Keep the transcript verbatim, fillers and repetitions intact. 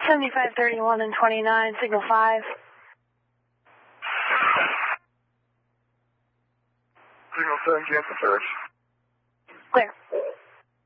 seventy-five thirty-one and twenty-nine, signal five. Signal seven, cancel search.